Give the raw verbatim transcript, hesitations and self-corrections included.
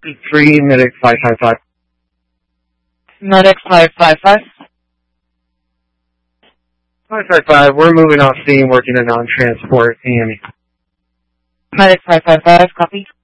three, Medic five five five. Medic five five five. five five five, we're moving off scene, working a non-transport, A M E. Medic five five five, copy.